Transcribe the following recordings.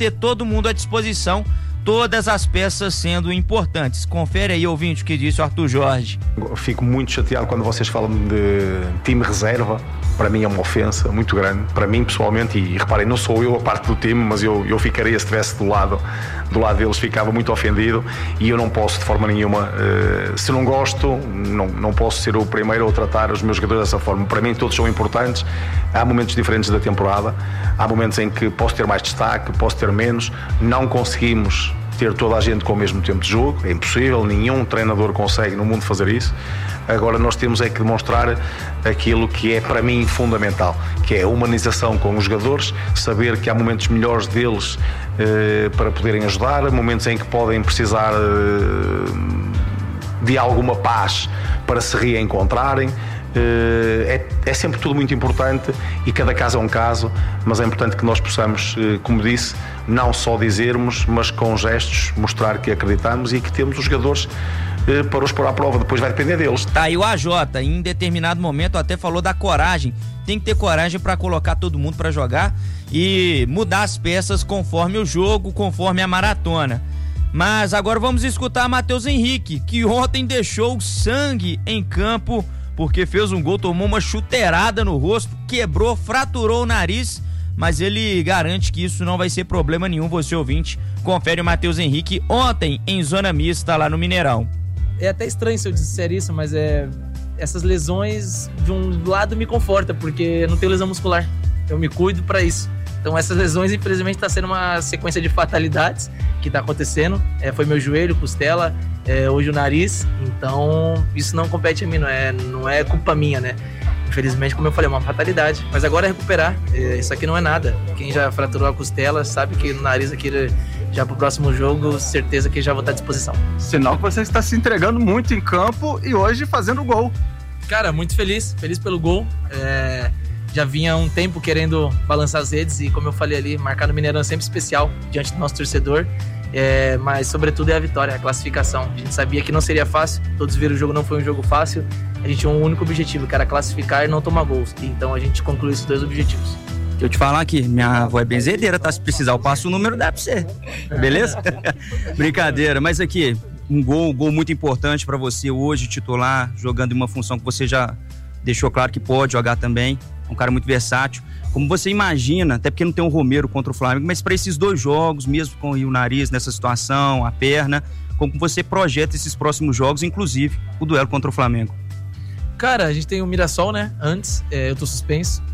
ter todo mundo à disposição, todas as peças sendo importantes. Confere aí, ouvinte, o que disse o Arthur Jorge. Eu fico muito chateado quando vocês falam de time reserva. Para mim é uma ofensa muito grande, para mim pessoalmente, e reparem, não sou eu a parte do time, mas eu ficaria, se estivesse do lado deles, ficava muito ofendido, e eu não posso de forma nenhuma, se não gosto, não posso ser o primeiro a tratar os meus jogadores dessa forma. Para mim todos são importantes, há momentos diferentes da temporada, há momentos em que posso ter mais destaque, posso ter menos, não conseguimos ter toda a gente com o mesmo tempo de jogo, é impossível, nenhum treinador consegue no mundo fazer isso. Agora nós temos é que demonstrar aquilo que é para mim fundamental, que é a humanização com os jogadores, saber que há momentos melhores deles para poderem ajudar, momentos em que podem precisar de alguma paz para se reencontrarem. É sempre tudo muito importante e cada caso é um caso, mas é importante que nós possamos, como disse, não só dizermos, mas com gestos mostrar que acreditamos e que temos os jogadores para os pôr à prova. Depois vai depender deles. Tá, e o AJ, em determinado momento, até falou da coragem. Tem que ter coragem para colocar todo mundo para jogar e mudar as peças conforme o jogo, conforme a maratona. Mas agora vamos escutar Matheus Henrique, que ontem deixou sangue em campo porque fez um gol, tomou uma chuteirada no rosto, quebrou, fraturou o nariz, mas ele garante que isso não vai ser problema nenhum. Você, ouvinte, confere o Matheus Henrique ontem em zona mista lá no Mineirão. É até estranho se eu disser isso, mas essas lesões de um lado me conforta, porque eu não tenho lesão muscular, eu me cuido para isso. Então essas lesões, infelizmente, está sendo uma sequência de fatalidades que está acontecendo. Foi meu joelho, costela, hoje o nariz. Então isso não compete a mim, não é culpa minha, né? Infelizmente, como eu falei, é uma fatalidade. Mas agora é recuperar. Isso aqui não é nada. Quem já fraturou a costela sabe que no nariz aqui, já pro próximo jogo, certeza que já vou estar à disposição. Sinal que você está se entregando muito em campo e hoje fazendo gol. Cara, muito feliz pelo gol. Já vinha há um tempo querendo balançar as redes e, como eu falei ali, marcar no Mineirão é sempre especial diante do nosso torcedor. Mas sobretudo é a vitória, a classificação. A gente sabia que não seria fácil, todos viram o jogo, não foi um jogo fácil. A gente tinha um único objetivo, que era classificar e não tomar gols. Então a gente concluiu esses dois objetivos. Deixa eu te falar aqui, minha avó é benzedeira, tá? Se precisar eu passo o número, dá pra você, beleza? Brincadeira, mas aqui, um gol muito importante pra você hoje, titular, jogando em uma função que você já deixou claro que pode jogar também. Um cara muito versátil. Como você imagina, até porque não tem um Romero contra o Flamengo, mas para esses dois jogos, mesmo com o nariz nessa situação, a perna, como você projeta esses próximos jogos, inclusive o duelo contra o Flamengo? Cara, a gente tem o Mirassol, né? Antes, eu tô suspenso,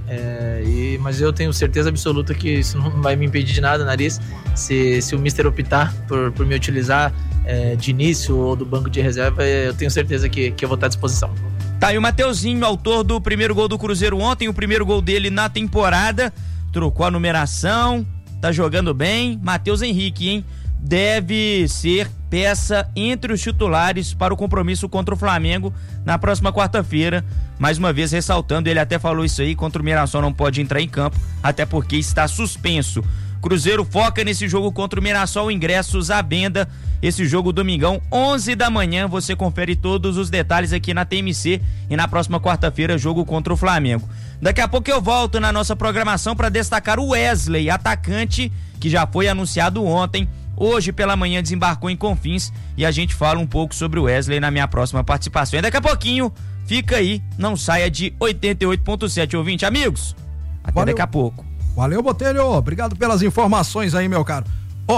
mas eu tenho certeza absoluta que isso não vai me impedir de nada, nariz. Se o Mister optar por me utilizar de início ou do banco de reserva, eu tenho certeza que eu vou estar à disposição. Tá, e o Mateuzinho, autor do primeiro gol do Cruzeiro ontem, o primeiro gol dele na temporada, trocou a numeração, tá jogando bem. Matheus Henrique, hein? Deve ser peça entre os titulares para o compromisso contra o Flamengo na próxima quarta-feira. Mais uma vez ressaltando, ele até falou isso aí, contra o Mirassol não pode entrar em campo, até porque está suspenso. Cruzeiro foca nesse jogo contra o Mirassol, ingressos à venda. Esse jogo domingão, 11 da manhã, você confere todos os detalhes aqui na TMC e na próxima quarta-feira, jogo contra o Flamengo. Daqui a pouco eu volto na nossa programação para destacar o Wesley, atacante, que já foi anunciado ontem. Hoje pela manhã desembarcou em Confins e a gente fala um pouco sobre o Wesley na minha próxima participação. E daqui a pouquinho, fica aí, não saia de 88.7, ouvinte. Amigos, até daqui a pouco. Valeu, Botelho, obrigado pelas informações aí, meu caro.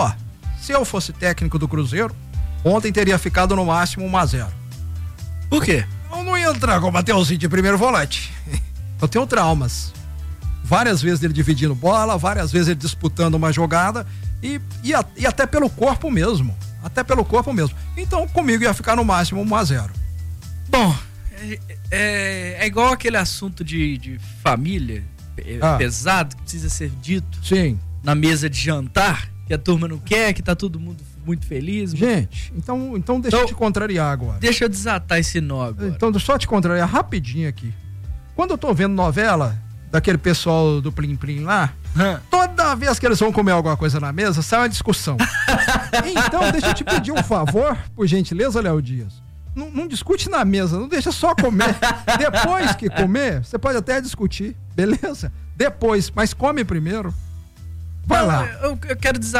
Se eu fosse técnico do Cruzeiro, ontem teria ficado no máximo 1-0. Por quê? Eu não ia entrar com o Mateuzinho de primeiro volante. Eu tenho traumas. Várias vezes ele dividindo bola, várias vezes ele disputando uma jogada e até pelo corpo mesmo. Então, comigo ia ficar no máximo 1-0. Bom, é igual aquele assunto de família pesado que precisa ser dito. Sim. Na mesa de jantar, que a turma não quer, que tá todo mundo muito feliz. Gente, então deixa eu te contrariar agora. Deixa eu desatar esse nó agora. Então, só te contrariar rapidinho aqui. Quando eu tô vendo novela daquele pessoal do Plim Plim lá, toda vez que eles vão comer alguma coisa na mesa, sai uma discussão. Então, deixa eu te pedir um favor, por gentileza, Léo Dias. Não discute na mesa, não deixa só comer. Depois que comer, você pode até discutir, beleza? Depois, mas come primeiro. Vai lá. Eu quero